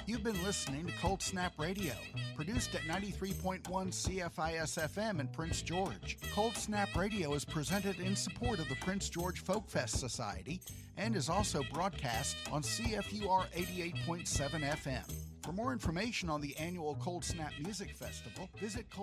You've been listening to Cold Snap Radio, produced at 93.1 CFIS-FM in Prince George. Cold Snap Radio is presented in support of the Prince George Folk Fest Society and is also broadcast on CFUR 88.7 FM. For more information on the annual Cold Snap Music Festival, visit